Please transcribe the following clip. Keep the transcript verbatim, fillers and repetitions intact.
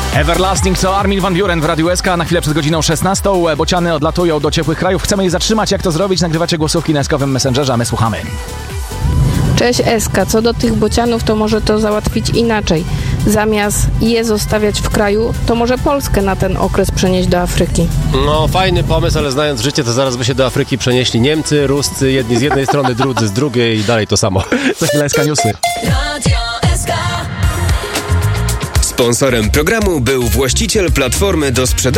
Everlasting to Armin van Buuren w Radiu S K. Na chwilę przed godziną szesnastą. Bociany odlatują do ciepłych krajów. Chcemy je zatrzymać. Jak to zrobić? Nagrywacie głosówki na eskowym Messengerze, a my słuchamy. Cześć Eska, co do tych bocianów, to może to załatwić inaczej. Zamiast je zostawiać w kraju, to może Polskę na ten okres przenieść do Afryki. No, fajny pomysł, ale znając życie, to zaraz by się do Afryki przenieśli Niemcy, Ruscy, jedni z jednej strony, drudzy z drugiej i dalej to samo. Za chwilę S K Newsy. Sponsorem programu był właściciel platformy do sprzedaży